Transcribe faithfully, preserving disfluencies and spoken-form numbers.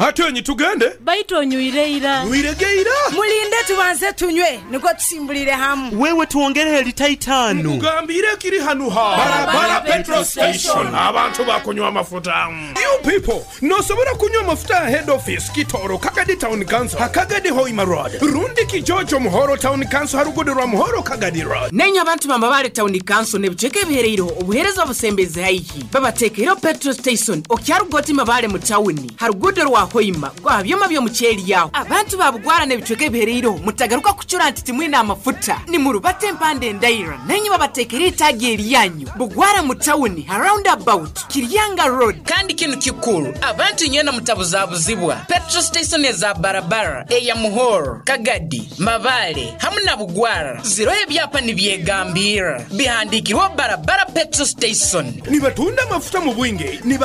Atonyi tugende? Baito nyuireira. Nyuiregeira? Mulinde tubanze tunywe niko tusimbulire hamu. Wewe tuongere lita itano. Mugambire kiri hanu ha. Barabara petrol station. Abantu bakunywa mafuta. You people, no sobora kunywa mafuta head office Kitoro Kagadi Town Council. Hakagadi Hoima Road. Rundi Kijojo Muhoro Town Council harugudira Muhoro Kagadi Road. Nenya abantu mambabare Town Council nebucheke bihereiro obuhereza obusembeze haiki. Babatekero petrol station okyarugoti mabare mu town. Harugudira wa Hoima. Kwa byoma byo mucheli yawo. Abantu babugwara nebucheke bihereiro mutagaruka kuchura ntiti mwina amafuta. Ni murubate mpande ndaira. Nenyi babatekere tagi eriyanyu. Bugwara mu town around about Kiryanga Road. Kandi kintu kikuru abantu nyena mutabuzabuzibwa. Petrol station eza barabara eya Muhoro Kagadi Mabale hamuna bugwara zero ebyapa nibyegambira bihandikirwa barabara petrol station. Nibatunda mafuta mu bwinge niba